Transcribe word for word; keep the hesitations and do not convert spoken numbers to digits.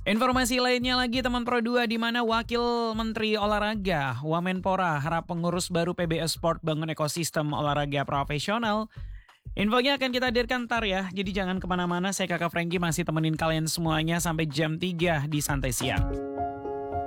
Informasi lainnya lagi teman Pro dua di mana Wakil Menteri Olahraga Wamenpora harap pengurus baru P B S Sport bangun ekosistem olahraga profesional. Infonya akan kita hadirkan ntar ya, jadi jangan kemana-mana, saya Kakak Franky masih temenin kalian semuanya sampai jam tiga di Santai Siang.